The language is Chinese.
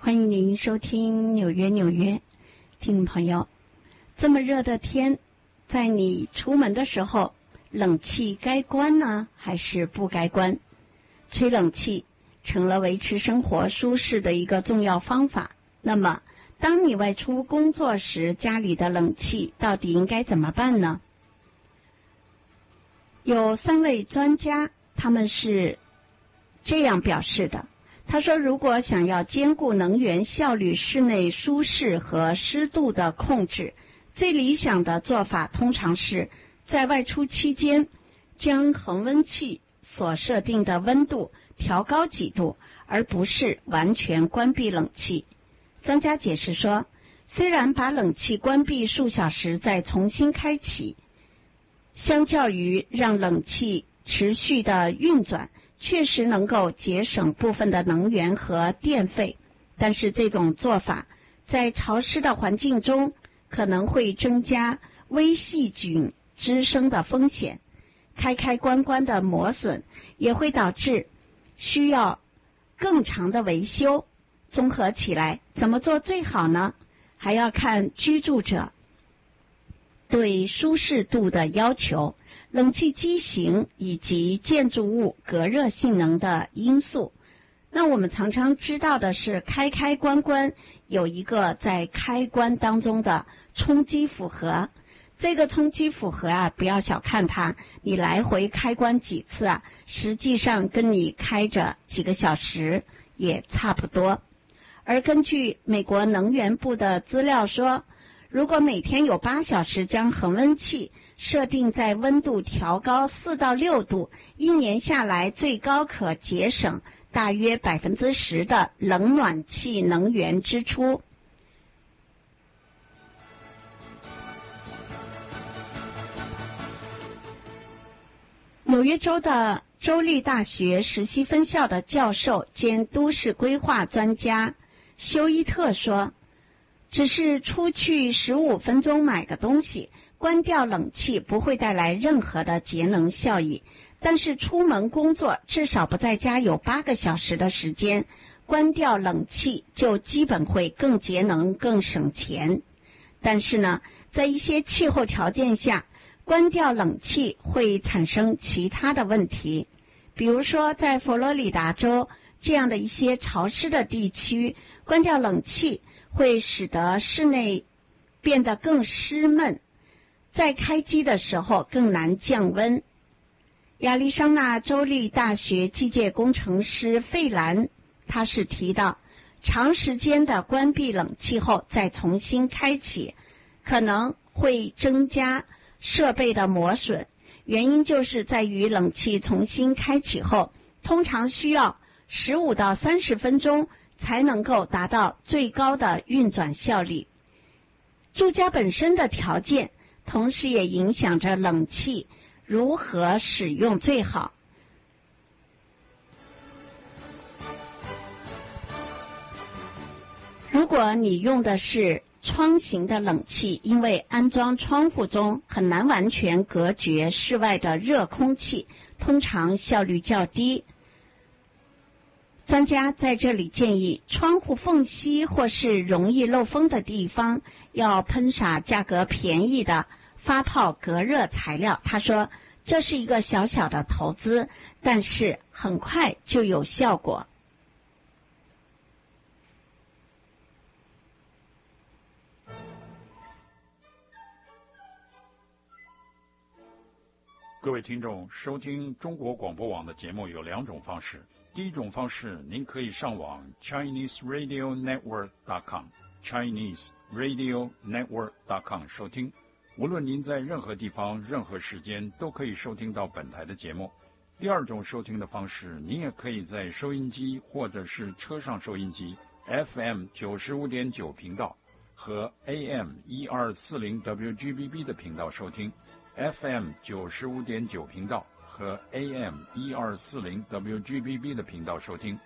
欢迎您收听纽约，听众朋友，这么热的天，在你出门的时候，冷气该关呢，还是不该关？吹冷气成了维持生活舒适的一个重要方法。那么，当你外出工作时，家里的冷气到底应该怎么办呢？有3位专家，他们是这样表示的。他说，如果想要兼顾能源效率、室内舒适和湿度的控制，最理想的做法通常是在外出期间将恒温器所设定的温度调高几度，而不是完全关闭冷气。专家解释说，虽然把冷气关闭数小时再重新开启，相较于让冷气持续的运转，确实能够节省部分的能源和电费，但是这种做法在潮湿的环境中可能会增加微细菌滋生的风险，开关的磨损也会导致需要更长的维修。综合起来，怎么做最好呢？还要看居住者对舒适度的要求、冷气机型以及建筑物隔热性能的因素。那我们常常知道的是开关有一个在开关当中的冲击负荷。这个冲击负荷不要小看它，你来回开关几次实际上跟你开着几个小时也差不多。而根据美国能源部的资料说，如果每天有8小时将恒温器设定在温度调高4到6度，一年下来最高可节省大约 10% 的冷暖气能源支出。纽约州的州立大学实习分校的教授兼都市规划专家休伊特说，只是出去15分钟买个东西，关掉冷气不会带来任何的节能效益，但是出门工作至少不在家有8个小时的时间，关掉冷气就基本会更节能更省钱。但是呢，在一些气候条件下，关掉冷气会产生其他的问题，比如说在佛罗里达州这样的一些潮湿的地区，关掉冷气会使得室内变得更湿闷，在开机的时候更难降温。亚利桑那州立大学机械工程师费兰他是提到，长时间的关闭冷气后再重新开启可能会增加设备的磨损，原因就是在于冷气重新开启后通常需要15到30分钟才能够达到最高的运转效率。住家本身的条件同时也影响着冷气如何使用最好。如果你用的是窗型的冷气，因为安装窗户中很难完全隔绝室外的热空气，通常效率较低。专家在这里建议，窗户缝隙或是容易漏风的地方要喷洒价格便宜的发泡隔热材料。他说，这是一个小小的投资，但是很快就有效果。 各位听众，收听中国广播网的节目有2种方式。第一种方式，您可以上网 ChineseRadioNetwork.com ChineseRadioNetwork.com 收听。无论您在任何地方、任何时间，都可以收听到本台的节目。第二种收听的方式，您也可以在收音机或者是车上收音机 FM 95.9频道和 AM 1240 WGBB 的频道收听。FM 95.9频道和 AM 1240 WGBB 的频道收听。